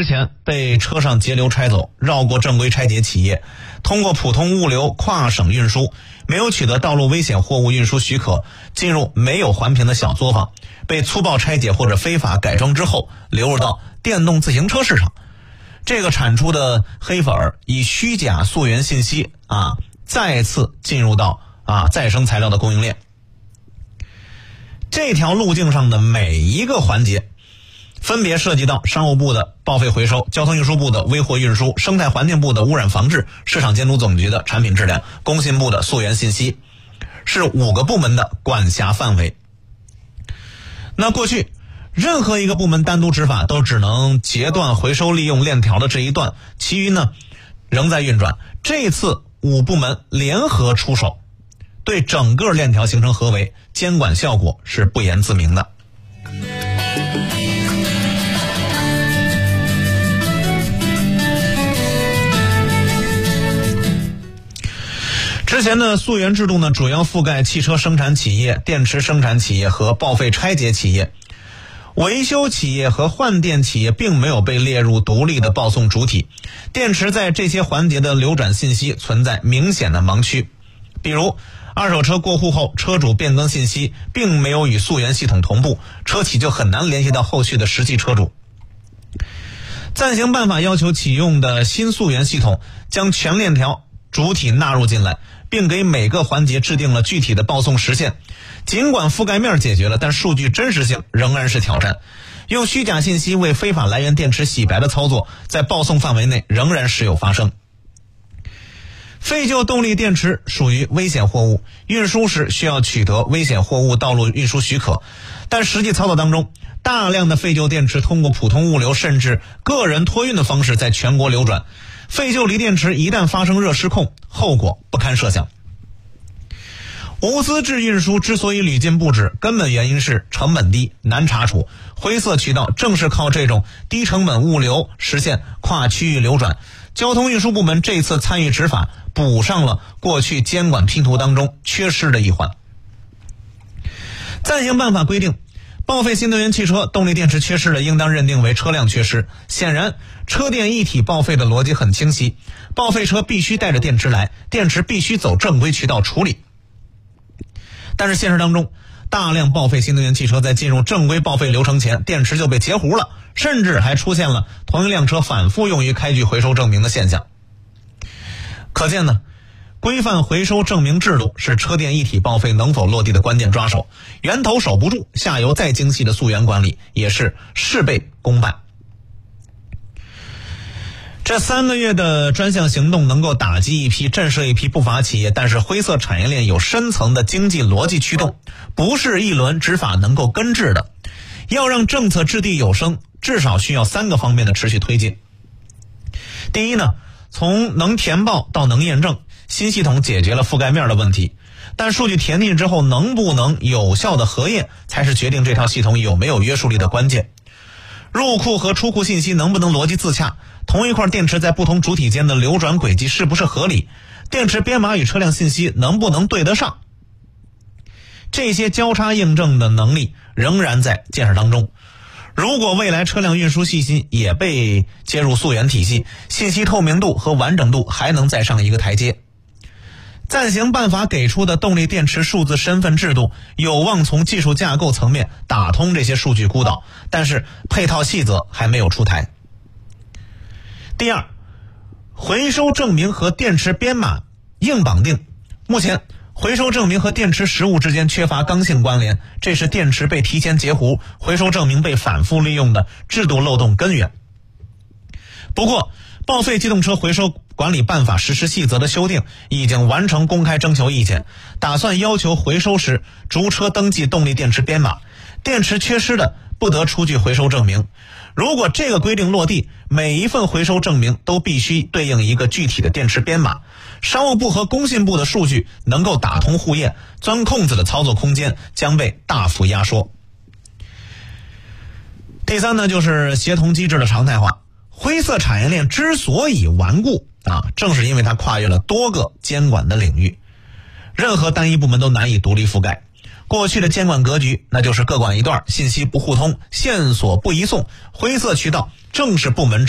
之前被车上截留拆走，绕过正规拆解企业，通过普通物流跨省运输，没有取得道路危险货物运输许可，进入没有环评的小作坊，被粗暴拆解或者非法改装之后流入到电动自行车市场。这个产出的黑粉以虚假溯源信息再次进入到再生材料的供应链。这条路径上的每一个环节分别涉及到商务部的报废回收、交通运输部的危货运输、生态环境部的污染防治、市场监督总局的产品质量、工信部的溯源信息，是5个部门的管辖范围。那过去任何一个部门单独执法都只能截断回收利用链条的这一段，其余呢仍在运转。这次5部门联合出手，对整个链条形成合围，监管效果是不言自明的。之前的溯源制度呢，主要覆盖汽车生产企业、电池生产企业和报废拆解企业。维修企业和换电企业并没有被列入独立的报送主体，电池在这些环节的流转信息存在明显的盲区。比如二手车过户后，车主变更信息并没有与溯源系统同步，车企就很难联系到后续的实际车主。暂行办法要求启用的新溯源系统将全链条主体纳入进来，并给每个环节制定了具体的报送时限。尽管覆盖面解决了，但数据真实性仍然是挑战。用虚假信息为非法来源电池洗白的操作，在报送范围内仍然时有发生。废旧动力电池属于危险货物，运输时需要取得危险货物道路运输许可，但实际操作当中，大量的废旧电池通过普通物流甚至个人托运的方式在全国流转。废旧锂电池一旦发生热失控，后果不堪设想。无资质运输之所以屡禁不止，根本原因是成本低、难查处，灰色渠道正是靠这种低成本物流实现跨区域流转。交通运输部门这次参与执法，补上了过去监管拼图当中缺失的一环。暂行办法规定，报废新能源汽车动力电池缺失了，应当认定为车辆缺失。显然，车电一体报废的逻辑很清晰，报废车必须带着电池来，电池必须走正规渠道处理。但是现实当中，大量报废新能源汽车在进入正规报废流程前，电池就被截胡了，甚至还出现了同一辆车反复用于开具回收证明的现象。可见呢，规范回收证明制度是车电一体报废能否落地的关键抓手，源头守不住，下游再精细的溯源管理也是事倍功半。这3个月的专项行动能够打击一批、震慑一批不法企业，但是灰色产业链有深层的经济逻辑驱动，不是一轮执法能够根治的。要让政策掷地有声，至少需要3个方面的持续推进。第一呢，从能填报到能验证，新系统解决了覆盖面的问题，但数据填进之后能不能有效的核验，才是决定这套系统有没有约束力的关键。入库和出库信息能不能逻辑自洽，同一块电池在不同主体间的流转轨迹是不是合理，电池编码与车辆信息能不能对得上，这些交叉印证的能力仍然在建设当中。如果未来车辆运输信息也被接入溯源体系，信息透明度和完整度还能再上一个台阶。暂行办法给出的动力电池数字身份制度有望从技术架构层面打通这些数据孤岛，但是配套细则还没有出台。第二，回收证明和电池编码硬绑定。目前回收证明和电池实物之间缺乏刚性关联，这是电池被提前截胡、回收证明被反复利用的制度漏洞根源。不过报废机动车回收管理办法实施细则的修订已经完成公开征求意见，打算要求回收时逐车登记动力电池编码，电池缺失的不得出具回收证明。如果这个规定落地，每一份回收证明都必须对应一个具体的电池编码，商务部和工信部的数据能够打通互验，钻空子的操作空间将被大幅压缩。第三呢，就是协同机制的常态化。灰色产业链之所以顽固正是因为它跨越了多个监管的领域，任何单一部门都难以独立覆盖。过去的监管格局那就是各管一段，信息不互通，线索不移送，灰色渠道正是部门